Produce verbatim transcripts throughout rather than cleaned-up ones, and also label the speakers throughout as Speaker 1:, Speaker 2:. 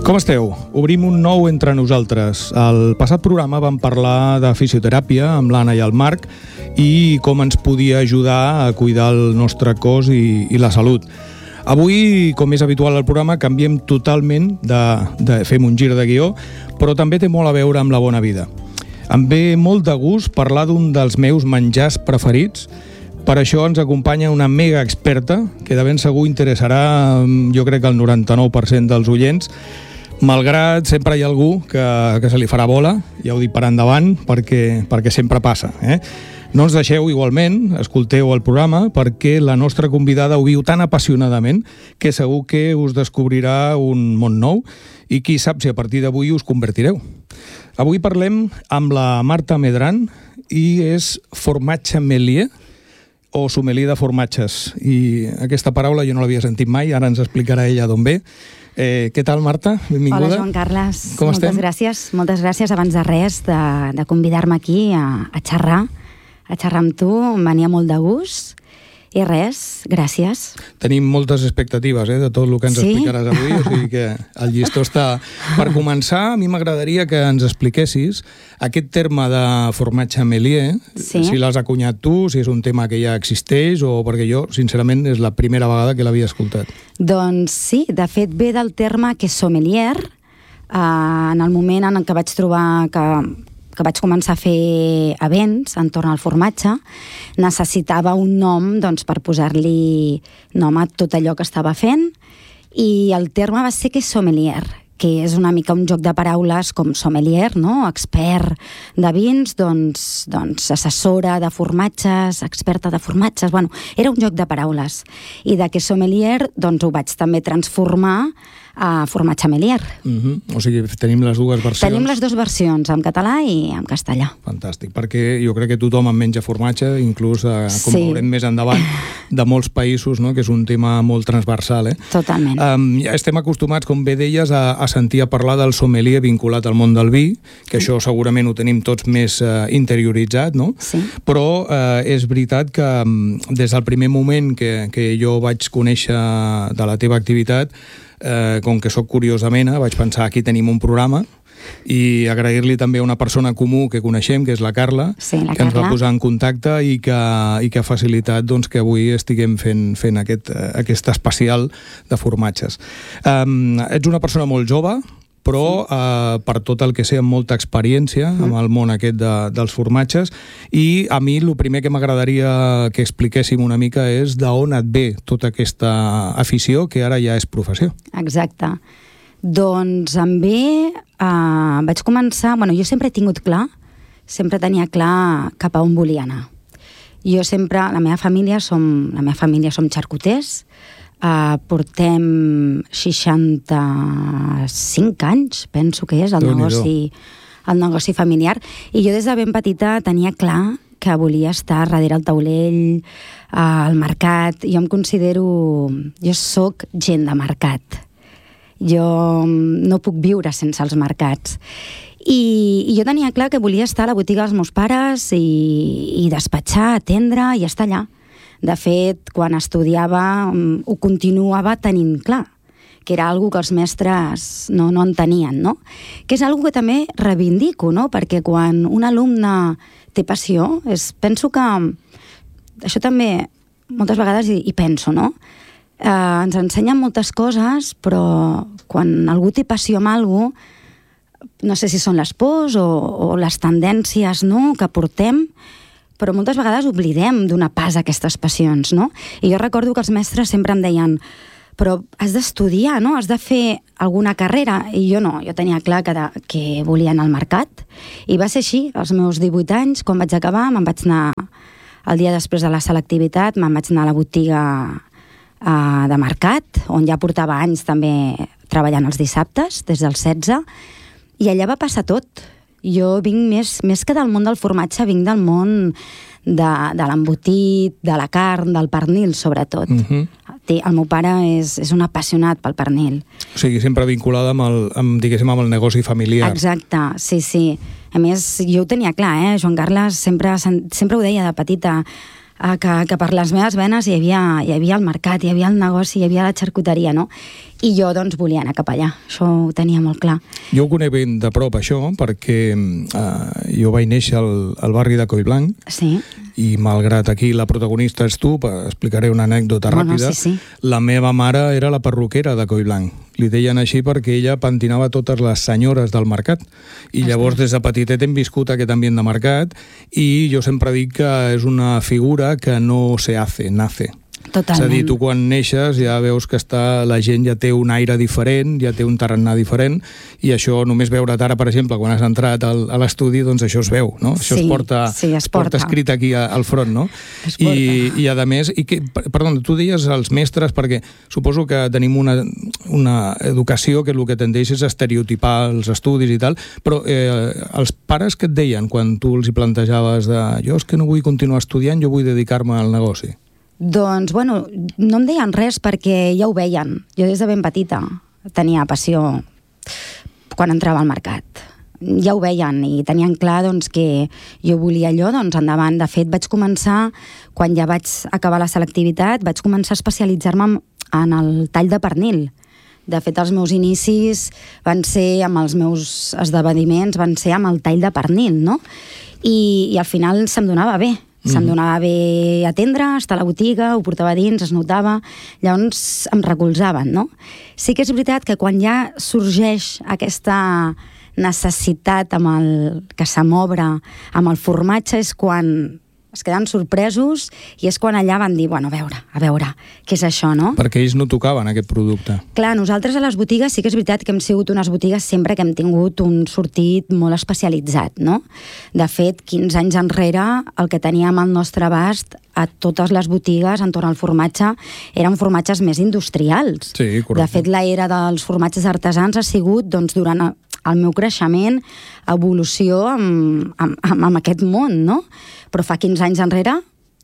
Speaker 1: Com esteu? Obrim un nou entre nosaltres. Al passat programa vam parlar de fisioteràpia amb l'Anna i el Marc i com ens podia ajudar a cuidar el nostre cos i, i la salut. Avui, com és habitual al programa, canviem totalment de, de fem un gir de guió, però també té molt a veure amb la bona vida. Em ve molt de gust parlar d'un dels meus menjars preferits. Per això ens acompanya una mega experta que de ben segur interessarà, jo crec que el noranta-nou per cent dels oients, malgrat sempre hi ha algú que, que se li farà bola, ja ho dic per endavant, perquè, perquè sempre passa. Eh? No ens deixeu igualment, escolteu el programa, perquè la nostra convidada ho viu tan apassionadament que segur que us descobrirà un món nou i qui sap si a partir d'avui us convertireu. Avui parlem amb la Marta Medran i és formatge melier, o sommelier de formatges, i aquesta paraula jo no l'havia sentit mai, ara ens explicarà ella d'on ve. Eh, què tal, Marta? Benvinguda.
Speaker 2: Hola, Joan Carles.
Speaker 1: Com
Speaker 2: moltes
Speaker 1: estem?
Speaker 2: gràcies, moltes gràcies abans de res de, de convidar-me aquí a, a xerrar, a xerrar amb tu, em venia molt de gust. I res, gràcies.
Speaker 1: Tenim moltes expectatives eh, de tot el que ens
Speaker 2: sí?
Speaker 1: explicaràs avui, o sigui que el llistó està... Per començar, a mi m'agradaria que ens expliquessis aquest terme de formatge melier,
Speaker 2: sí?
Speaker 1: si l'has acunyat tu, si és un tema que ja existeix, o perquè jo, sincerament, és la primera vegada que l'havia escoltat.
Speaker 2: Doncs sí, de fet ve del terme que és sommelier, eh, en el moment en què vaig trobar que... que vaig començar a fer events entorn al formatge, necessitava un nom doncs, per posar-li nom a tot allò que estava fent, i el terme va ser que és sommelier, que és una mica un joc de paraules com sommelier, no? Expert de vins, doncs, doncs assessora de formatges, experta de formatges, bueno, era un joc de paraules. I de que sommelier doncs, ho vaig també transformar a formatge melier.
Speaker 1: Uh-huh. O sigui, tenim les dues versions.
Speaker 2: Tenim les dues versions, en català i en castellà.
Speaker 1: Fantàstic, perquè jo crec que tothom en menja formatge, inclús, eh, com
Speaker 2: sí.
Speaker 1: veurem més endavant, de molts països, no? Que és un tema molt transversal. Eh?
Speaker 2: Totalment.
Speaker 1: Um, ja estem acostumats, com bé deies, a, a sentir a parlar del sommelier vinculat al món del vi, que això segurament ho tenim tots més uh, interioritzat, no?
Speaker 2: Sí.
Speaker 1: Però uh, és veritat que um, des del primer moment que, que jo vaig conèixer de la teva activitat, Eh, com que sóc curiós de mena, vaig pensar aquí tenim un programa i agrair-li també a una persona comú que coneixem, que és la Carla,
Speaker 2: sí, la
Speaker 1: que ens
Speaker 2: Carla.
Speaker 1: va posar en contacte i que, i que ha facilitat doncs, que avui estiguem fent, fent aquest, aquest especial de formatges. Um, ets una persona molt jove, però eh, per tot el que sé amb molta experiència mm. amb el món aquest de, dels formatges, i a mi el primer que m'agradaria que expliquéssim una mica és d'on et ve tota aquesta afició que ara ja és professió.
Speaker 2: Exacte. Doncs em ve... Eh, vaig començar... Bueno, jo sempre he tingut clar, sempre tenia clar cap a on volia anar. Jo sempre... La meva família som, la meva família som xarcuters. Uh, portem seixanta-cinc anys, penso que és el negoci, el negoci familiar, i jo des de ben petita tenia clar que volia estar darrere el taulell, uh, al mercat. Jo em considero... Jo sóc gent de mercat. Jo no puc viure sense els mercats. I, i jo tenia clar que volia estar a la botiga dels meus pares i, i despatxar, atendre i estar allà. De fet, quan estudiava, ho continuava tenint clar, que era algo que els mestres no, no entenien, no? Que és algo que també reivindico, no? Perquè quan un alumne té passió, és, penso que això també moltes vegades hi, hi penso, no? Eh, ens ensenyen moltes coses, però quan algú té passió amb alguna cosa, no sé si són les pors o, o les tendències, no?, que portem, però moltes vegades oblidem donar pas a aquestes passions, no? I jo recordo que els mestres sempre em deien però has d'estudiar, no? Has de fer alguna carrera. I jo no, jo tenia clar que, de, que volia anar al mercat. I va ser així, als meus divuit anys, quan vaig acabar, me'n vaig anar, el dia després de la selectivitat, me'n vaig anar a la botiga uh, de mercat, on ja portava anys també treballant els dissabtes, des dels setze, i allà va passar tot. Jo vinc més, més que del món del formatge, vinc del món de, de l'embotit, de la carn, del pernil, sobretot. Uh-huh. El meu pare és, és un apassionat pel pernil.
Speaker 1: O sigui, sempre vinculada amb el, amb, diguéssim, amb el negoci familiar.
Speaker 2: Exacte, sí, sí. A més, jo ho tenia clar, eh? Joan Carles sempre, sempre ho deia de petita, que, que per les meves venes hi havia, hi havia el mercat, hi havia el negoci, hi havia la xarcuteria, no? i jo doncs volia anar cap allà, això ho tenia molt clar.
Speaker 1: Jo ho conec ben de prop això, perquè eh, jo vaig néixer al, al barri de Collblanc,
Speaker 2: sí.
Speaker 1: I malgrat aquí la protagonista és tu, explicaré una anècdota
Speaker 2: bueno,
Speaker 1: ràpida,
Speaker 2: sí, sí.
Speaker 1: La meva mare era la perruquera de Collblanc. Li deien així perquè ella pentinava totes les senyores del mercat. I Ostres. Llavors des de petitet hem viscut aquest ambient de mercat i jo sempre dic que és una figura que no se hace, nace.
Speaker 2: Totalment.
Speaker 1: És a dir, tu quan neixes ja veus que està, la gent ja té un aire diferent, ja té un tarannà diferent, i això només veure't ara, per exemple, quan has entrat al, a l'estudi, doncs això es veu, no? Això
Speaker 2: sí,
Speaker 1: es porta,
Speaker 2: sí, es
Speaker 1: es porta
Speaker 2: porta
Speaker 1: escrit aquí a, al front, no?
Speaker 2: Es porta.
Speaker 1: I, i a més, i que, perdó, tu deies als mestres, perquè suposo que tenim una, una educació que el que tendeix és estereotipar els estudis i tal, però eh, els pares que et deien quan tu els hi plantejaves de jo és que no vull continuar estudiant, jo vull dedicar-me al negoci?
Speaker 2: Doncs, bueno, no em deien res perquè ja ho veien. Jo des de ben petita tenia passió quan entrava al mercat. Ja ho veien i tenien clar doncs, que jo volia allò, doncs endavant. De fet, vaig començar, quan ja vaig acabar la selectivitat, vaig començar a especialitzar-me en el tall de pernil. De fet, els meus inicis van ser amb els meus esdeveniments, van ser amb el tall de pernil, no? I, i al final se'm donava bé. Se'm donava bé atendre, estar a la botiga, ho portava dins, es notava, llavors em recolzaven, no? Sí que és veritat que quan ja sorgeix aquesta necessitat amb el que se m'obre amb el formatge és quan es queden sorpresos i és quan allà van dir, bueno, a veure, a veure, què és això, no?
Speaker 1: Perquè ells no tocaven aquest producte.
Speaker 2: Clar, nosaltres a les botigues sí que és veritat que hem sigut unes botigues sempre que hem tingut un sortit molt especialitzat, no? De fet, quinze anys enrere, el que teníem al nostre abast a totes les botigues entorn al formatge eren formatges més industrials.
Speaker 1: Sí, correcte.
Speaker 2: De fet, l'era dels formatges artesans ha sigut, doncs, durant el meu creixement, evolució amb, amb, amb aquest món, no? Però fa quinze anys enrere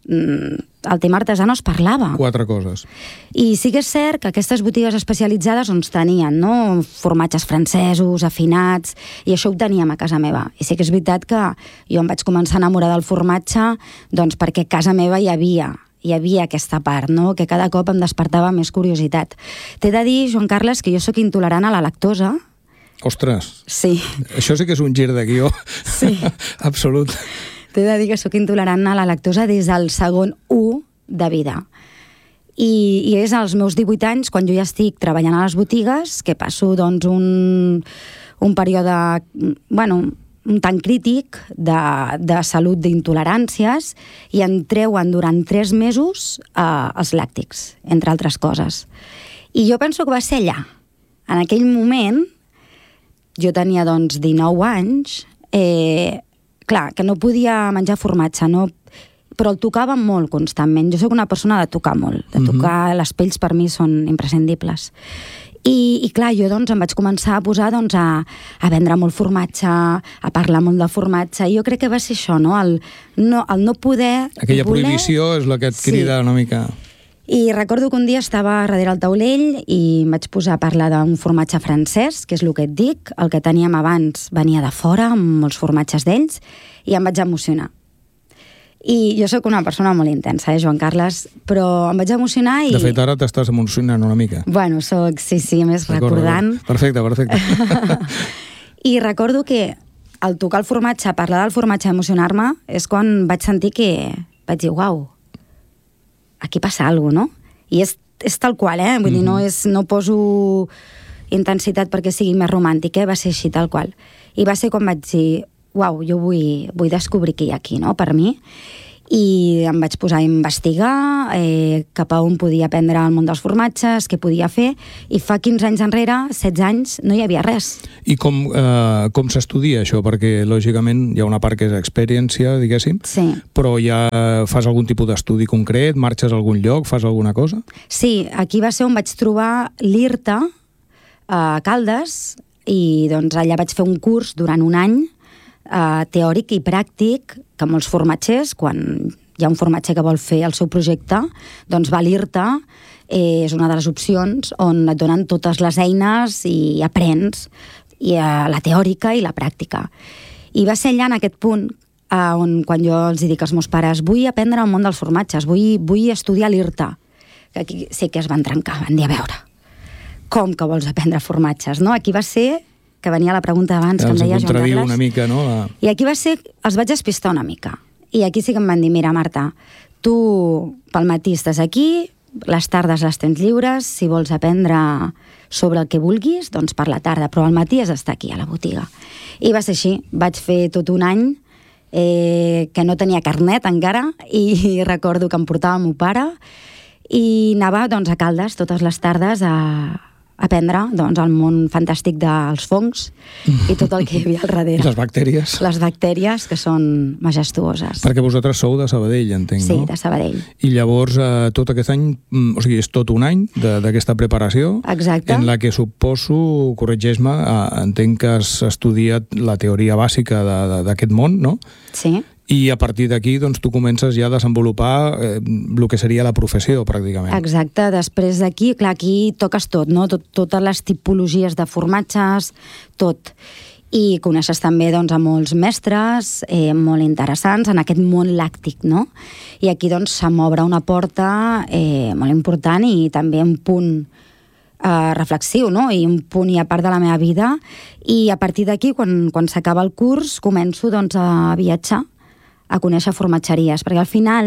Speaker 2: el tema artesà no es parlava.
Speaker 1: Quatre coses.
Speaker 2: I sí que és cert que aquestes botigues especialitzades doncs, tenien no? formatges francesos, afinats, i això ho teníem a casa meva. I sí que és veritat que jo em vaig començar a enamorar del formatge doncs, perquè a casa meva hi havia hi havia aquesta part, no? Que cada cop em despertava més curiositat. T'he de dir, Joan Carles, que jo sóc intolerant a la lactosa.
Speaker 1: Ostres!
Speaker 2: Sí.
Speaker 1: Això sí que és un gir de guió.
Speaker 2: Sí.
Speaker 1: Absolut.
Speaker 2: T'he de dir que sóc intolerant a la lactosa des del segon u de vida. I, i és als meus divuit anys, quan jo ja estic treballant a les botigues, que passo doncs, un, un període, bueno, un tant crític de, de salut d'intoleràncies i em treuen durant tres mesos eh, els làctics, entre altres coses. I jo penso que va ser allà. En aquell moment, jo tenia doncs dinou anys, eh, clar, que no podia menjar formatge, no? Però el tocava molt constantment. Jo sóc una persona de tocar molt, de tocar, mm-hmm. Les pells per mi són imprescindibles. I, i clar, jo doncs em vaig començar a posar doncs, a, a vendre molt formatge, a parlar molt de formatge, i jo crec que va ser això, no? El no, el no poder...
Speaker 1: Aquella
Speaker 2: voler...
Speaker 1: prohibició és la que et crida sí. Una mica...
Speaker 2: I recordo que un dia estava darrere el taulell i em vaig posar a parlar d'un formatge francès, que és el que et dic, el que teníem abans venia de fora, amb molts formatges d'ells, i em vaig emocionar. I jo sóc una persona molt intensa, eh, Joan Carles, però em vaig emocionar i...
Speaker 1: De fet, ara t'estàs emocionant una mica.
Speaker 2: Bueno, soc, sí, sí, més recordant...
Speaker 1: Perfecte, perfecte.
Speaker 2: I recordo que al tocar el formatge, parlar del formatge, emocionar-me, és quan vaig sentir que vaig dir, uau, aquí passa alguna cosa, no? I és, és tal qual, eh? Vull mm-hmm. dir, no, és, no poso intensitat perquè sigui més romàntic, eh? Va ser així, tal qual. I va ser quan vaig dir, uau, jo vull, vull descobrir què hi ha aquí, no?, per mi. I em vaig posar a investigar eh, cap a on podia aprendre el món dels formatges, què podia fer, i fa quinze anys enrere, setze anys, no hi havia res.
Speaker 1: I com, eh, com s'estudia això? Perquè, lògicament, hi ha una part que és experiència, diguéssim,
Speaker 2: sí. Però
Speaker 1: ja fas algun tipus d'estudi concret, marxes a algun lloc, fas alguna cosa?
Speaker 2: Sí, aquí va ser on vaig trobar l'I R T A a Caldes, i doncs allà vaig fer un curs durant un any, Uh, teòric i pràctic, que molts formatgers, quan hi ha un formatger que vol fer el seu projecte, doncs va a l'I R T A, eh, és una de les opcions on et donen totes les eines i aprens i, uh, la teòrica i la pràctica. I va ser allà en aquest punt uh, on quan jo els dic als meus pares, vull aprendre el món dels formatges, vull, vull estudiar l'I R T A, que aquí sí que es van trencar, van dir, a veure, com que vols aprendre formatges, no? Aquí va ser, que venia la pregunta abans, que em deia Joan
Speaker 1: Carles.
Speaker 2: una
Speaker 1: mica, no? La...
Speaker 2: I aquí va ser, els vaig despistar una mica. I aquí sí que em van dir, mira, Marta, tu pel matí estàs aquí, les tardes les tens lliures, si vols aprendre sobre el que vulguis, doncs per la tarda, però al matí has d'estar aquí, a la botiga. I va ser així, vaig fer tot un any eh, que no tenia carnet encara, i recordo que em portava el meu pare, i anava doncs, a Caldes totes les tardes a aprendre doncs, el món fantàstic dels fongs i tot el que hi havia al darrere.
Speaker 1: Les bactèries.
Speaker 2: Les bactèries, que són majestuoses.
Speaker 1: Perquè vosaltres sou de Sabadell, entenc,
Speaker 2: sí,
Speaker 1: no?
Speaker 2: Sí, de Sabadell.
Speaker 1: I llavors, eh, tot aquest any, o sigui, és tot un any d'aquesta preparació.
Speaker 2: Exacte.
Speaker 1: En la que suposo, corregeix-me, eh, entenc que has estudiat la teoria bàsica d'aquest món, no?
Speaker 2: Sí.
Speaker 1: I a partir d'aquí doncs, tu comences ja a desenvolupar eh, el que seria la professió, pràcticament.
Speaker 2: Exacte. Després d'aquí, clar, aquí toques tot, no? Tot, totes les tipologies de formatges, tot. I coneixes també doncs, a molts mestres eh, molt interessants en aquest món làctic, no? I aquí doncs, se m'obre una porta eh, molt important i també un punt eh, reflexiu, no? I un punt i a part de la meva vida. I a partir d'aquí, quan, quan s'acaba el curs, començo doncs, a viatjar, a conèixer formatgeries, perquè al final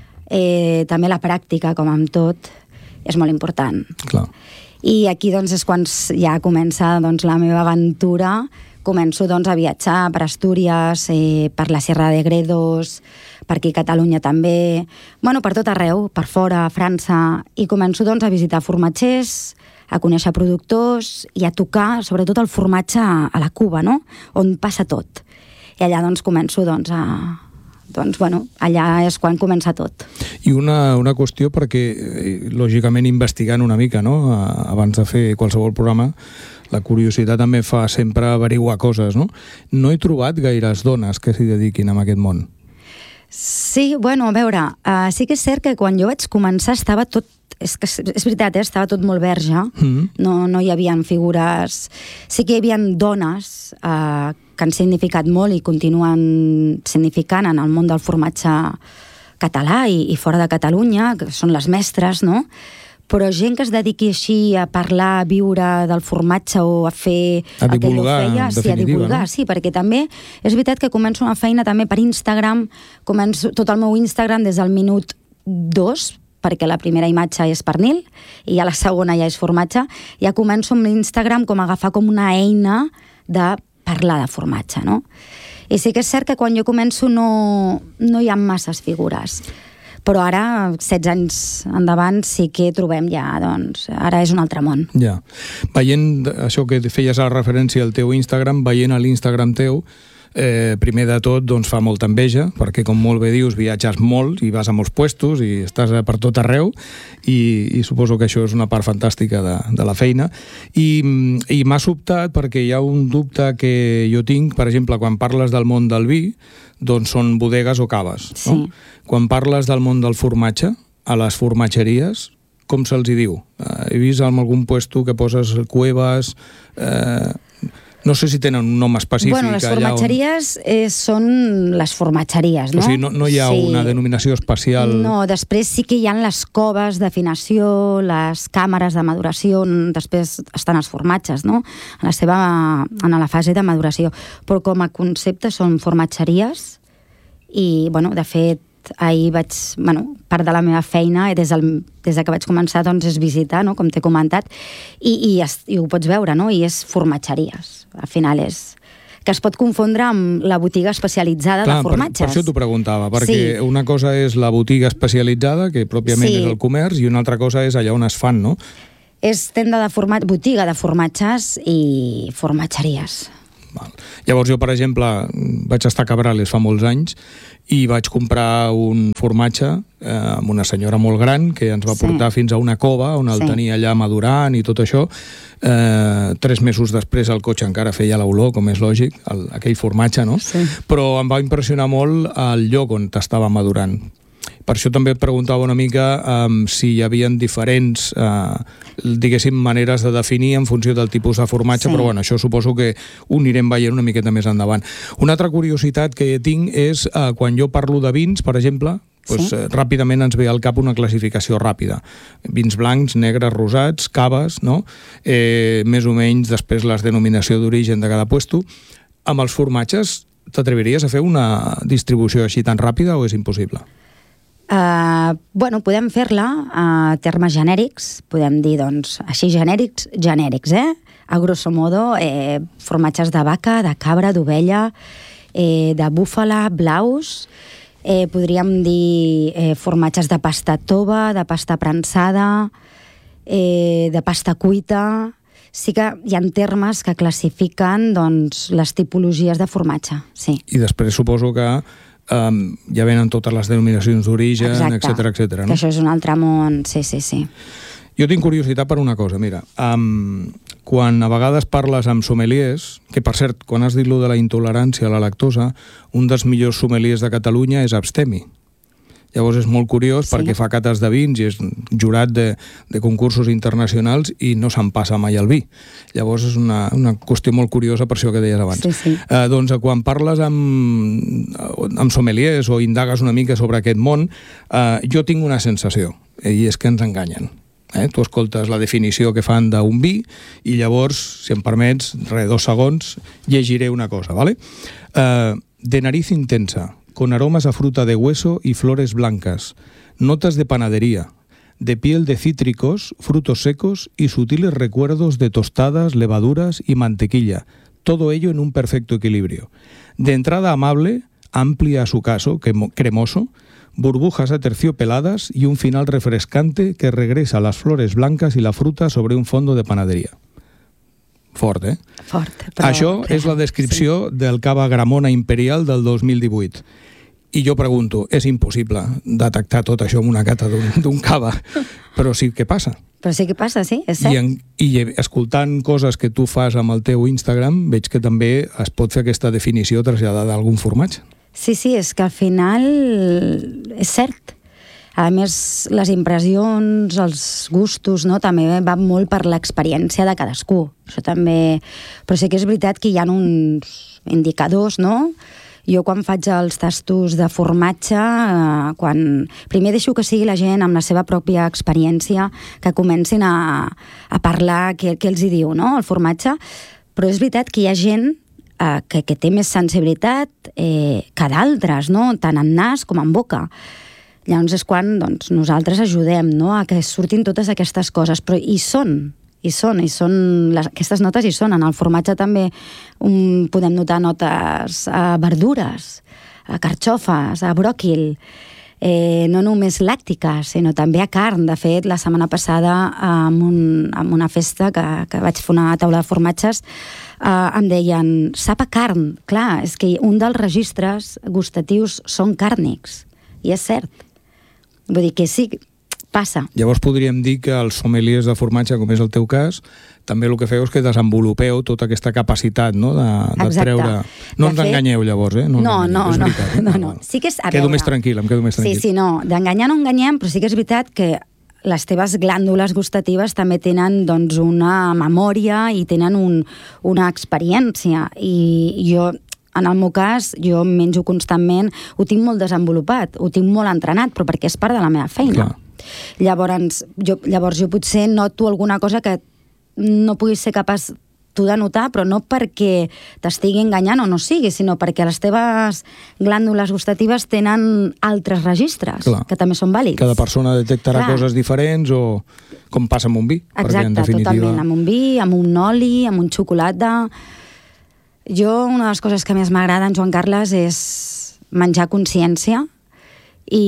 Speaker 2: eh, també la pràctica, com amb tot, és molt important.
Speaker 1: Clar.
Speaker 2: I aquí doncs, és quan ja comença doncs, la meva aventura. Començo doncs, a viatjar per Astúries, eh, per la Sierra de Gredos, per aquí a Catalunya també, bueno, per tot arreu, per fora, a França, i començo doncs, a visitar formatgers, a conèixer productors i a tocar sobretot el formatge a, a la Cuba, no? On passa tot. I allà doncs, començo doncs, a... doncs, bueno, allà és quan comença tot.
Speaker 1: I una, una qüestió perquè, eh, lògicament, investigant una mica, no?, abans de fer qualsevol programa, la curiositat també fa sempre averiguar coses, no? No he trobat gaires dones que s'hi dediquin a aquest món.
Speaker 2: Sí, bueno, a veure, uh, sí que és cert que quan jo vaig començar estava tot, és, que, és veritat, eh? Estava tot molt verge, mm. no, no hi havia figures, sí que hi havia dones uh, que han significat molt i continuen significant en el món del formatge català i, i fora de Catalunya, que són les mestres, no? Però gent que es dediqui així a parlar, a viure del formatge o a fer
Speaker 1: a
Speaker 2: el que jo feia,
Speaker 1: en
Speaker 2: sí, a divulgar, no? Sí, perquè també és veritat que començo una feina també per Instagram, començo tot el meu Instagram des del minut dos, perquè la primera imatge és pernil i ja la segona ja és formatge, ja començo amb l'Instagram com a agafar com una eina de parlar de formatge, no? I sí que és cert que quan jo començo no, no hi ha masses figures, però ara, setze anys endavant, sí que trobem ja, doncs, ara és un altre món.
Speaker 1: Ja. Veient això que feies a la referència al teu Instagram, veient a l'Instagram teu, Eh, primer de tot, doncs, fa molta enveja, perquè, com molt bé dius, viatges molt i vas a molts puestos i estàs per tot arreu i, i suposo que això és una part fantàstica de, de la feina. I, i m'ha sobtat perquè hi ha un dubte que jo tinc, per exemple, quan parles del món del vi, doncs són bodegues o caves.
Speaker 2: Sí.
Speaker 1: No? Quan parles del món del formatge, a les formatgeries, com se'ls hi diu? Eh, he vist en algun puesto que poses cuevas... Eh, no sé si tenen un nom específic.
Speaker 2: Bueno, les formatgeries on... eh, són les formatgeries, no?
Speaker 1: O sigui, no, no hi ha sí. una denominació especial...
Speaker 2: No, després sí que hi ha les coves d'afinació, les càmeres de maduració, després estan els formatges, no? En la seva, en la fase de maduració. Però com a concepte són formatgeries i, bueno, de fet, ahir vaig, bueno, part de la meva feina des, del, des de que vaig començar doncs és visitar, no? Com t'he comentat, i, i, es, i ho pots veure, no? I és formatgeries, al final és que es pot confondre amb la botiga especialitzada Clar, de formatges.
Speaker 1: Per, per això t'ho preguntava, perquè
Speaker 2: sí.
Speaker 1: una cosa és la botiga especialitzada, que pròpiament sí. és el comerç, i una altra cosa és allà on es fan, no?
Speaker 2: És tenda de format, botiga de formatges i formatgeries.
Speaker 1: Val. Llavors jo, per exemple, vaig estar a Cabrales fa molts anys i vaig comprar un formatge eh, amb una senyora molt gran que ens va portar sí. fins a una cova on el sí. tenia allà madurant i tot això. Eh, tres mesos després el cotxe encara feia l'olor, com és lògic, el, aquell formatge, no? Sí. Però em va impressionar molt el lloc on t'estava madurant. Per això també et preguntava una mica um, si hi havia diferents, uh, diguéssim, maneres de definir en funció del tipus de formatge, sí. però bueno, això suposo que ho anirem veient una miqueta més endavant. Una altra curiositat que tinc és uh, quan jo parlo de vins, per exemple, Pues,
Speaker 2: sí.
Speaker 1: eh, ràpidament ens ve al cap una classificació ràpida. Vins blancs, negres, rosats, caves, no? Eh, més o menys després les denominació d'origen de cada puesto. Amb els formatges, t'atreviries a fer una distribució així tan ràpida o és impossible?
Speaker 2: Uh, bueno, podem fer-la a termes genèrics, podem dir, doncs, així genèrics, genèrics, eh? A grosso modo, eh, formatges de vaca, de cabra, d'ovella, eh, de búfala, blaus, eh, podríem dir eh, formatges de pasta tova, de pasta prensada, eh, de pasta cuita. Sí que hi ha termes que classifiquen, doncs, les tipologies de formatge, sí.
Speaker 1: I després suposo que um, ja venen totes les denominacions d'origen, etcètera, etcètera, no?
Speaker 2: Que això és un altre món, sí, sí, sí.
Speaker 1: Jo tinc curiositat per una cosa, mira, um, quan a vegades parles amb sommeliers, que per cert, quan has dit lo de la intolerància a la lactosa, un dels millors sommeliers de Catalunya és abstemi. Llavors és molt curiós, sí, perquè fa cates de vins i és jurat de, de concursos internacionals i no se'n passa mai el vi. Llavors és una, una qüestió molt curiosa per això que deies abans.
Speaker 2: Sí, sí.
Speaker 1: Eh, doncs quan parles amb, amb sommeliers o indagues una mica sobre aquest món, eh, jo tinc una sensació, i és que ens enganyen. Eh? Tu escoltes la definició que fan d'un vi i llavors, si em permets, re, dos segons, llegiré una cosa, ¿vale? Eh, de nariz intensa, con aromas a fruta de hueso y flores blancas, notas de panadería, de piel de cítricos, frutos secos y sutiles recuerdos de tostadas, levaduras y mantequilla, todo ello en un perfecto equilibrio. De entrada amable, amplia a su caso, cremoso, burbujas aterciopeladas y un final refrescante que regresa las flores blancas y la fruta sobre un fondo de panadería. Fort, eh?
Speaker 2: Fort, però...
Speaker 1: Això és la descripció sí. del cava Gramona Imperial del dos mil divuit. I jo pregunto, és impossible detectar tot això en una cata d'un cava, però sí que passa.
Speaker 2: Però sí que passa, sí, és cert.
Speaker 1: I, en, I escoltant coses que tu fas amb el teu Instagram, veig que també es pot fer aquesta definició traslladada a algun formatge.
Speaker 2: Sí, sí, és que al final és cert. A més, les impressions, els gustos, no, també van molt per l'experiència de cadascú. Això també... Però sí que és veritat que hi ha uns indicadors, no? Jo quan faig els tastos de formatge, eh, quan... primer deixo que sigui la gent amb la seva pròpia experiència, que comencin a, a parlar què, què els hi diu, no?, el formatge. Però és veritat que hi ha gent eh, que, que té més sensibilitat eh, que d'altres, no?, tant en nas com en boca. Llavors és quan doncs, nosaltres ajudem, no?, a que surtin totes aquestes coses, però hi són, hi són, hi són les, aquestes notes hi són. En el formatge també um, podem notar notes a verdures, a carxofes, a bròquil, eh, no només làctiques, sinó també a carn. De fet, la setmana passada, amb, un, amb una festa que, que vaig fer una taula de formatges, eh, em deien, sap a carn. Clar, és que un dels registres gustatius són càrnics, i és cert. Vull dir que sí, passa.
Speaker 1: Llavors podríem dir que els sommeliers de formatge, com és el teu cas, també el que feu és que desenvolupeu tota aquesta capacitat, no?, de, de treure... No de ens fet... enganyeu, llavors, eh?
Speaker 2: No, no, no, no, veritat, eh? no, no. Sí que és...
Speaker 1: Quedo veure... més tranquil, em quedo més tranquil.
Speaker 2: Sí, sí, no, d'enganyar no enganyem, però sí que és veritat que les teves glàndules gustatives també tenen, doncs, una memòria i tenen un, una experiència. I jo... En el meu cas, jo menjo constantment, ho tinc molt desenvolupat, ho tinc molt entrenat, però perquè és part de la meva feina. Clar. Llavors jo, llavors, jo potser noto alguna cosa que no puguis ser capaç tu de notar, però no perquè t'estigui enganyant o no sigui, sinó perquè les teves glàndules gustatives tenen altres registres, Clar. Que també són vàlids.
Speaker 1: Cada persona detectarà Clar. Coses diferents o com passa amb un vi.
Speaker 2: Exacte, en definitiva... totalment, amb un vi, amb un oli, amb un xocolata... Jo, una de les coses que més m'agrada en Joan Carles és menjar consciència i,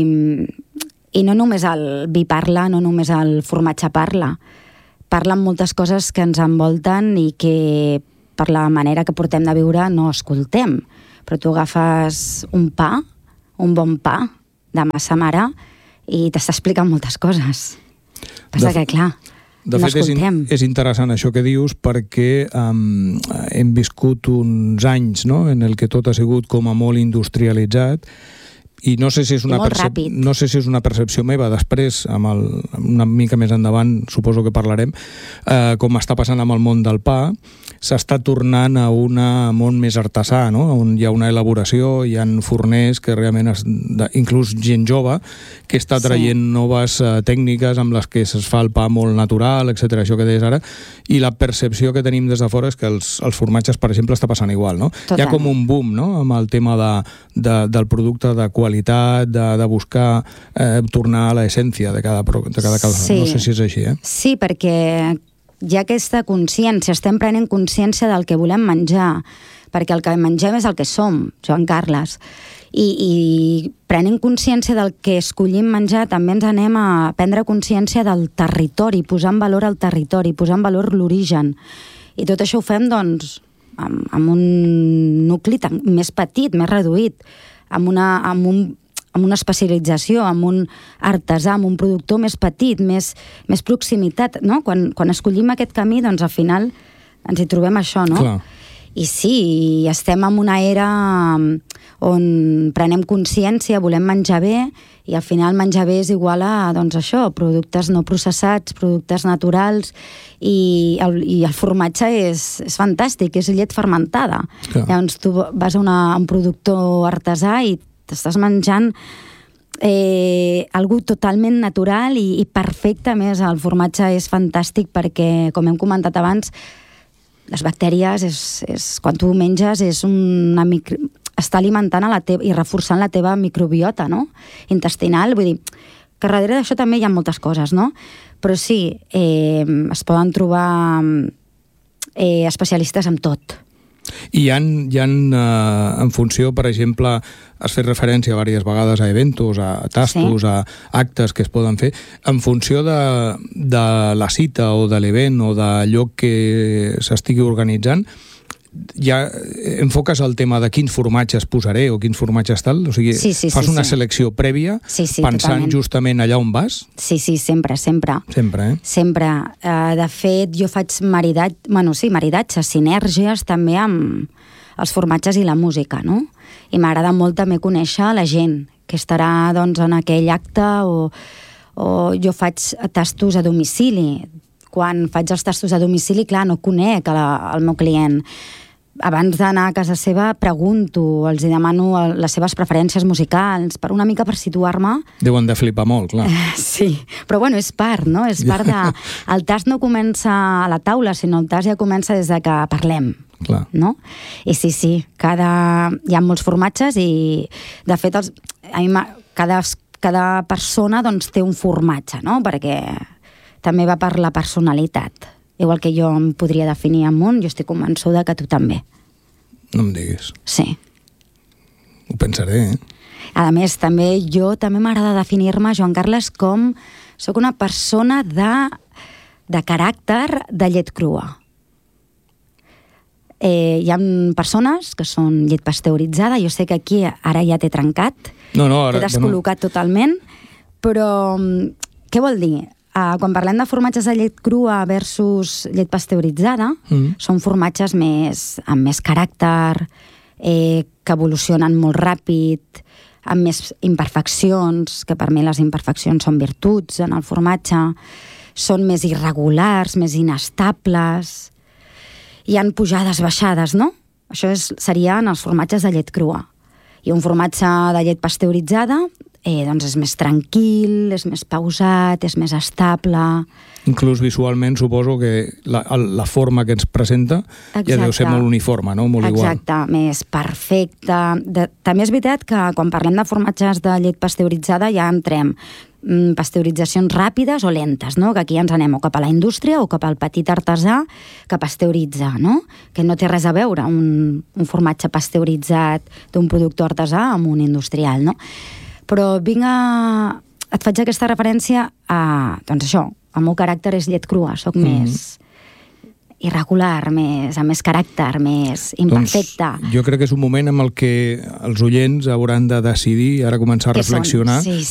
Speaker 2: i no només el vi parla, no només el formatge parla. Parla amb moltes coses que ens envolten i que per la manera que portem de viure no escoltem. Però tu agafes un pa, un bon pa de massa mare i t'està explicant moltes coses. Passa de... que, clar...
Speaker 1: De fet, és, in, és interessant això que dius perquè um, hem viscut uns anys, no?, en el que tot ha sigut com a molt industrialitzat I no sé si és una, percep... no sé si és una percepció meva, després, amb el... una mica més endavant, suposo que parlarem, eh, com està passant amb el món del pa, s'està tornant a un món més artesà, no? On hi ha una elaboració, hi ha forners que realment, es... inclús gent jove, que està traient sí. noves uh, tècniques amb les que es fa el pa molt natural, etcètera, això que deies ara, i la percepció que tenim des de fora és que els, els formatges, per exemple, està passant igual, no? Total. Hi ha com un boom, no?, amb el tema de, de, del producte de qualitat, de, de buscar eh, tornar a l'essència de cada, de cada cosa. Sí. No sé si és així, eh?
Speaker 2: Sí, perquè hi ha aquesta consciència, estem prenent consciència del que volem menjar, perquè el que mengem és el que som, Joan Carles. I, i prenent consciència del que escollim menjar, també ens anem a prendre consciència del territori, posar en valor el territori, posar en valor l'origen. I tot això ho fem, doncs, amb, amb un nucli tan, més petit, més reduït, amb una, amb un, amb una especialització, amb un artesà, amb un productor més petit, més, més proximitat, no? Quan, quan escollim aquest camí, doncs, al final ens hi trobem això, no?
Speaker 1: Clar.
Speaker 2: I sí, estem en una era on prenem consciència, volem menjar bé, i al final menjar bé és igual a, doncs això, productes no processats, productes naturals, i el, i el formatge és, és fantàstic, és llet fermentada. Clar. Llavors tu vas a, una, a un productor artesà i t'estàs menjant eh, algú totalment natural i, i perfecte. A més, el formatge és fantàstic perquè, com hem comentat abans, les bactèries, és, és, quan tu menges, és una micro, està alimentant a la teva, i reforçant la teva microbiota, no?, intestinal. Vull dir que darrere d'això també hi ha moltes coses, no? Però sí, eh, es poden trobar eh, especialistes en tot.
Speaker 1: I hi ha, hi ha eh, en funció, per exemple, has fet referència diverses vegades a eventos, a tastos, sí. a actes que es poden fer, en funció de, de la cita o de l'event o d'allò que s'estigui organitzant, ja enfoques el tema de quins formatges posaré o quins formatges tal? O sigui,
Speaker 2: sí, sí,
Speaker 1: fas
Speaker 2: sí,
Speaker 1: una
Speaker 2: sí.
Speaker 1: selecció prèvia
Speaker 2: sí, sí,
Speaker 1: pensant
Speaker 2: totalment.
Speaker 1: Justament allà on vas?
Speaker 2: Sí, sí, sempre, sempre.
Speaker 1: Sempre, eh?
Speaker 2: Sempre. Uh, de fet, jo faig maridatge, bueno, sí, maridatges, sinergies també amb els formatges i la música, no? I m'agrada molt també conèixer la gent que estarà, doncs, en aquell acte, o, o jo faig tastos a domicili. Quan faig els tastos a domicili, clar, no conec la, el meu client. Abans d'anar a casa seva pregunto, els demano les seves preferències musicals, per una mica per situar-me. Deuen
Speaker 1: de flipar molt, clar.
Speaker 2: Sí, però bueno, és part, no? És part de... El tast no comença a la taula, sinó el tast ja comença des de que parlem.
Speaker 1: Clar.
Speaker 2: No? I sí, sí, cada... hi ha molts formatges i, de fet, els... a mi cada, cada persona, doncs, té un formatge, no? Perquè també va per la personalitat. Igual que jo em podria definir amb un, jo estic convençuda que tu també.
Speaker 1: No em diguis.
Speaker 2: Sí.
Speaker 1: Ho pensaré, eh?
Speaker 2: A més, també jo també m'agrada definir-me, Joan Carles, com soc una persona de, de caràcter de llet crua. Eh, hi ha persones que són llet pasteuritzada, jo sé que aquí ara ja t'he trencat,
Speaker 1: no, no, ara,
Speaker 2: t'he descol·locat bueno. totalment, però què vol dir? Uh, quan parlem de formatges de llet crua versus llet pasteuritzada, mm. són formatges més, amb més caràcter, eh, que evolucionen molt ràpid, amb més imperfeccions, que per mi les imperfeccions són virtuts en el formatge, són més irregulars, més inestables, hi han pujades, baixades, no? Això és, serien els formatges de llet crua. I un formatge de llet pasteuritzada Eh, doncs és més tranquil, és més pausat, és més estable.
Speaker 1: Inclús visualment suposo que la, la forma que ens presenta Exacte. Ja deu ser molt uniforme, no? Molt igual.
Speaker 2: Exacte, més perfecte. De, també és veritat que quan parlem de formatges de llet pasteuritzada ja entrem mm, pasteuritzacions ràpides o lentes, no? Que aquí ens anem o cap a la indústria o cap al petit artesà que pasteuritza, no? Que no té res a veure un, un formatge pasteuritzat d'un productor artesà amb un industrial, no? Però vinc a... et faig aquesta referència a... doncs això, el meu caràcter és llet crua, soc mm. més irregular, més, amb més caràcter, més imperfecte.
Speaker 1: Doncs jo crec que és un moment en el que els oients hauran de decidir, ara començar a reflexionar,
Speaker 2: sí,